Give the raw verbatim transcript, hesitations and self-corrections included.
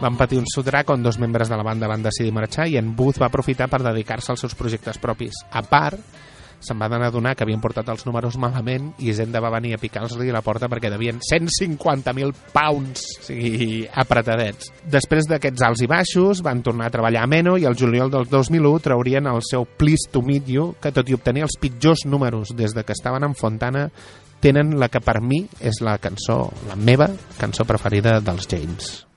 van patir un sotrac on dos membres de la banda van decidir marxar i en Booth va aprofitar per dedicar-se als seus projectes propis. A part, se'n van adonar que havien portat els números malament i Zenda va venir a picar-los-li a la porta perquè devien cent cinquanta mil pounds, o sigui, apretadets. Després d'aquests alts i baixos, van tornar a treballar a Meno i el juliol del dos mil u traurien el seu Pleased to Meet You, que tot i obtenir els pitjors números des de que estaven en Fontana, tenen la que per mi és la cançó, la meva cançó preferida dels James.